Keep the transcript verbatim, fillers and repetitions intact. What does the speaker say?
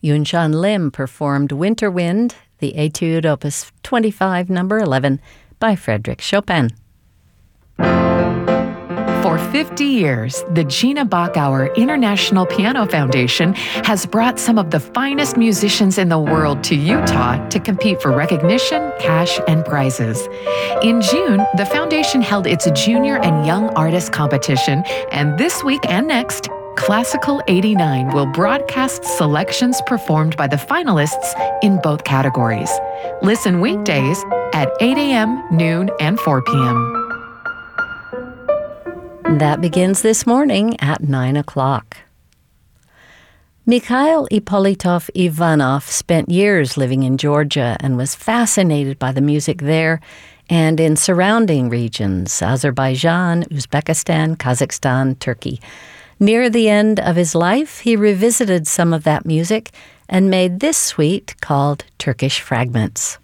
Yunshan Lim performed Winter Wind, the Etude Opus twenty-five, number eleven, by Frédéric Chopin. For fifty years, the Gina Bachauer International Piano Foundation has brought some of the finest musicians in the world to Utah to compete for recognition, cash, and prizes. In June, the foundation held its Junior and Young Artist Competition, and this week and next, Classical eighty-nine will broadcast selections performed by the finalists in both categories. Listen weekdays at eight a.m., noon, and four p.m. That begins this morning at nine o'clock. Mikhail Ippolitov Ivanov spent years living in Georgia and was fascinated by the music there and in surrounding regions, Azerbaijan, Uzbekistan, Kazakhstan, Turkey. Near the end of his life, he revisited some of that music and made this suite called Turkish Fragments.